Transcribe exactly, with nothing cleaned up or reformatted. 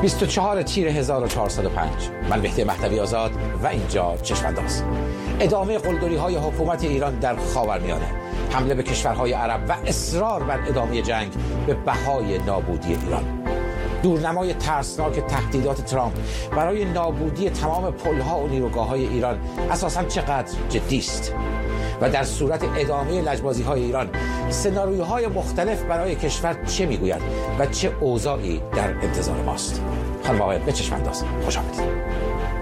بیست و چهارم تیر هزار و چهارصد و پنج. من مهدی مهدوی آزاد و اینجا چشم‌انداز. ادامه قلدری‌های حکومت ایران در خاورمیانه، حمله به کشورهای عرب و اصرار بر ادامه جنگ به بهای نابودی ایران. دورنمای ترسناک تهدیدات ترامپ برای نابودی تمام پل‌ها و نیروگاه‌های ایران اساساً چقدر جدی است و در صورت ادامه لجبازی‌های ایران سناریوهای مختلف برای کشور چه میگوید و چه اوضاعی در انتظار ماست. خانم آقای به چشم انداز، خوش آمدید.